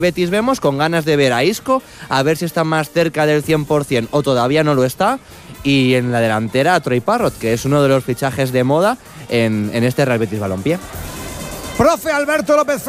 Betis vemos con ganas de ver a Isco, a ver si está más cerca del 100% o todavía no lo está. Y en la delantera a Troy Parrott, que es uno de los fichajes de moda en este Real Betis Balompié. Profe Alberto López